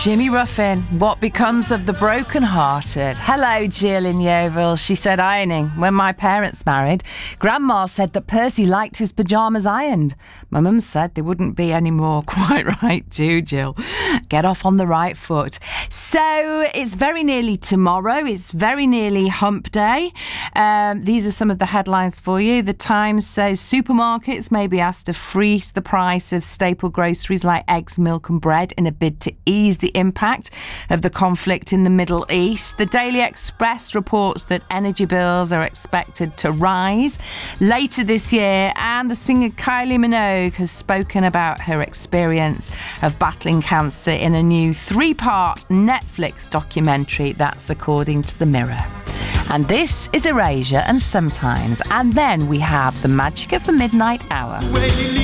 Jimmy Ruffin, what becomes of the broken-hearted? Hello, Jill in Yeovil. She said ironing. When my parents married, Grandma said that Percy liked his pyjamas ironed. My mum said they wouldn't be any more. Quite right too, Jill. Get off on the right foot. So it's very nearly tomorrow. It's very nearly hump day. These are some of the headlines for you. The Times says supermarkets may be asked to freeze the price of staple groceries like eggs, milk and bread in a bid to ease the impact of the conflict in the Middle East. The Daily Express reports that energy bills are expected to rise later this year, and the singer Kylie Minogue has spoken about her experience of battling cancer in a new 3-part Netflix documentary. That's according to The Mirror. And this is Erasure and Sometimes, and then we have the magic of the midnight hour.